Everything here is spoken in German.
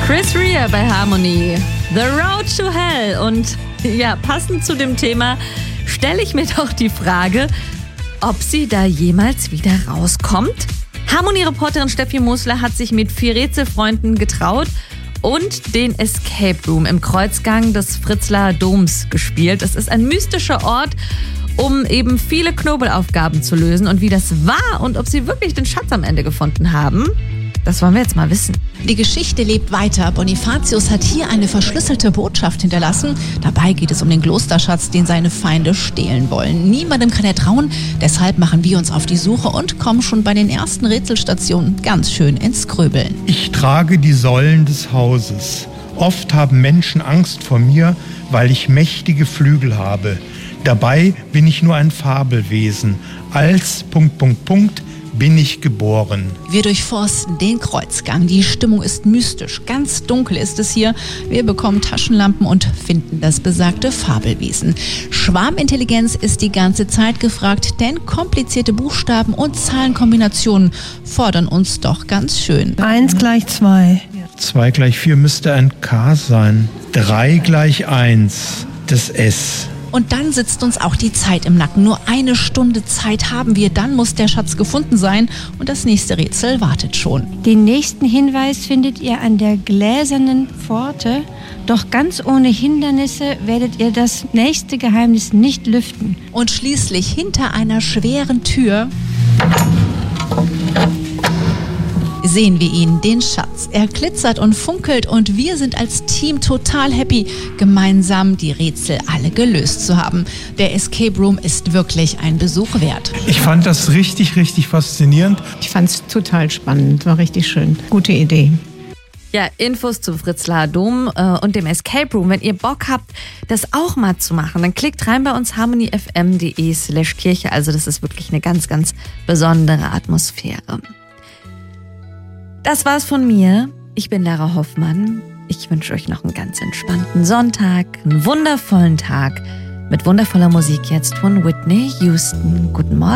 Chris Rea bei Harmony. The Road to Hell. Und ja, passend zu dem Thema stelle ich mir doch die Frage, ob sie da jemals wieder rauskommt. Harmony-Reporterin Steffi Musler hat sich mit 4 Rätselfreunden getraut und den Escape Room im Kreuzgang des Fritzlar Doms gespielt. Es ist ein mystischer Ort, um eben viele Knobelaufgaben zu lösen. Und wie das war und ob sie wirklich den Schatz am Ende gefunden haben, das wollen wir jetzt mal wissen. Die Geschichte lebt weiter. Bonifatius hat hier eine verschlüsselte Botschaft hinterlassen. Dabei geht es um den Klosterschatz, den seine Feinde stehlen wollen. Niemandem kann er trauen. Deshalb machen wir uns auf die Suche und kommen schon bei den ersten Rätselstationen ganz schön ins Grübeln. Ich trage die Säulen des Hauses. Oft haben Menschen Angst vor mir, weil ich mächtige Flügel habe. Dabei bin ich nur ein Fabelwesen. Als ... bin ich geboren. Wir durchforsten den Kreuzgang. Die Stimmung ist mystisch. Ganz dunkel ist es hier. Wir bekommen Taschenlampen und finden das besagte Fabelwesen. Schwarmintelligenz ist die ganze Zeit gefragt, denn komplizierte Buchstaben und Zahlenkombinationen fordern uns doch ganz schön. 1 = 2. 2 = 4 müsste ein K sein. 3 = 1, das S. Und dann sitzt uns auch die Zeit im Nacken. Nur 1 Stunde Zeit haben wir, dann muss der Schatz gefunden sein und das nächste Rätsel wartet schon. Den nächsten Hinweis findet ihr an der gläsernen Pforte. Doch ganz ohne Hindernisse werdet ihr das nächste Geheimnis nicht lüften. Und schließlich hinter einer schweren Tür sehen wir ihn, den Schatz. Er glitzert und funkelt und wir sind als Team total happy, gemeinsam die Rätsel alle gelöst zu haben. Der Escape Room ist wirklich ein Besuch wert. Ich fand das richtig faszinierend. Ich fand es total spannend, war richtig schön. Gute Idee. Ja, Infos zum Fritzlar Dom und dem Escape Room. Wenn ihr Bock habt, das auch mal zu machen, dann klickt rein bei uns harmonyfm.de/Kirche. Also das ist wirklich eine ganz besondere Atmosphäre. Das war's von mir. Ich bin Lara Hoffmann. Ich wünsche euch noch einen ganz entspannten Sonntag, einen wundervollen Tag mit wundervoller Musik jetzt von Whitney Houston. Guten Morgen.